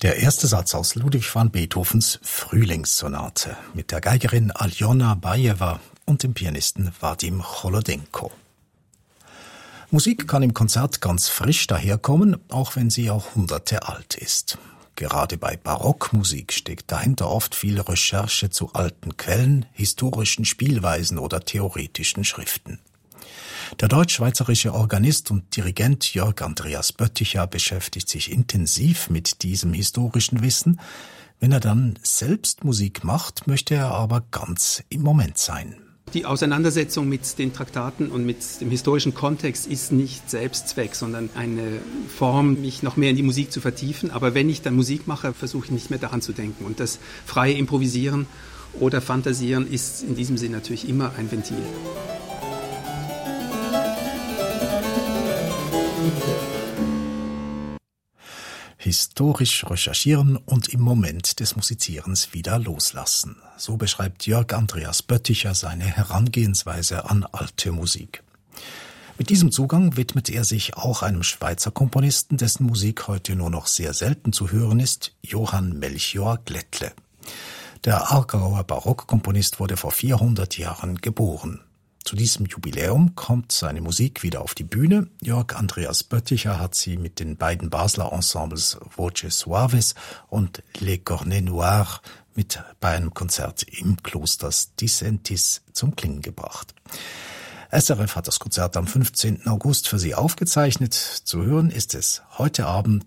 Der erste Satz aus Ludwig van Beethovens Frühlingssonate mit der Geigerin Aljona Bajewa und dem Pianisten Vadim Cholodenko. Musik kann im Konzert ganz frisch daherkommen, auch wenn sie Jahrhunderte alt ist. Gerade bei Barockmusik steckt dahinter oft viel Recherche zu alten Quellen, historischen Spielweisen oder theoretischen Schriften. Der deutsch-schweizerische Organist und Dirigent Jörg Andreas Bötticher beschäftigt sich intensiv mit diesem historischen Wissen. Wenn er dann selbst Musik macht, möchte er aber ganz im Moment sein. Die Auseinandersetzung mit den Traktaten und mit dem historischen Kontext ist nicht Selbstzweck, sondern eine Form, mich noch mehr in die Musik zu vertiefen. Aber wenn ich dann Musik mache, versuche ich nicht mehr daran zu denken. Und das freie Improvisieren oder Fantasieren ist in diesem Sinn natürlich immer ein Ventil. Historisch recherchieren und im Moment des Musizierens wieder loslassen. So beschreibt Jörg Andreas Bötticher seine Herangehensweise an alte Musik. Mit diesem Zugang widmet er sich auch einem Schweizer Komponisten, dessen Musik heute nur noch sehr selten zu hören ist, Johann Melchior Glättle. Der Aargauer Barockkomponist wurde vor 400 Jahren geboren. Zu diesem Jubiläum kommt seine Musik wieder auf die Bühne. Jörg Andreas Bötticher hat sie mit den beiden Basler Ensembles Voces Suaves und Les Cornets Noirs mit bei einem Konzert im Kloster Disentis zum Klingen gebracht. SRF hat das Konzert am 15. August für Sie aufgezeichnet. Zu hören ist es heute Abend